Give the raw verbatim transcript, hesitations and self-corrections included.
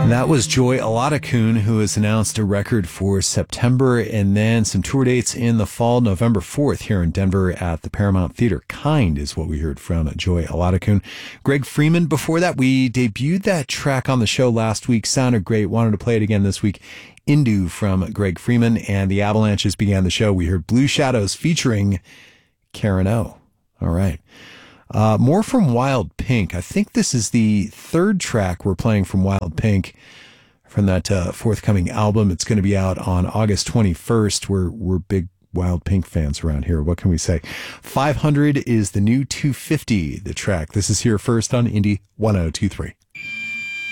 That was Joy Aladakun, who has announced a record for September, and then some tour dates in the fall. November fourth here in Denver at the Paramount Theater. Kind is what we heard from Joy Aladakun. Greg Freeman, before that, we debuted that track on the show last week. Sounded great. Wanted to play it again this week. Indu from Greg Freeman, and the Avalanches began the show. We heard Blue Shadows featuring Karen O. All right. Uh, more from Wild Pink. I think this is the third track we're playing from Wild Pink from that uh, forthcoming album. It's going to be out on August twenty-first. We're, we're big Wild Pink fans around here. What can we say? five hundred is the new two fifty, the track. This is here first on Indie one oh two three.